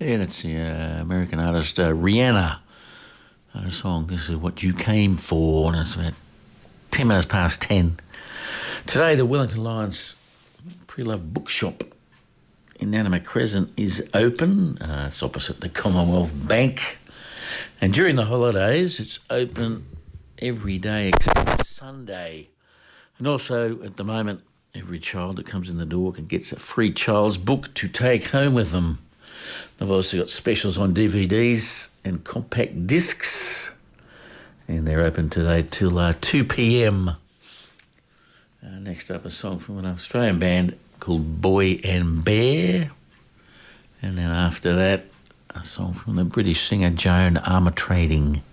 Yeah, that's the American artist Rihanna. A song, This Is What You Came For, and it's about 10 minutes past 10. Today, the Wellington Lions Pre-Love Bookshop in Nanama Crescent is open. It's opposite the Commonwealth Bank. And during the holidays, it's open every day except Sunday. And also, at the moment, every child that comes in the door gets a free child's book to take home with them. They've also got specials on DVDs and compact discs. And they're open today till 2 p.m. Next up, a song from an Australian band called Boy and Bear. And then after that, a song from the British singer Joan Armatrading.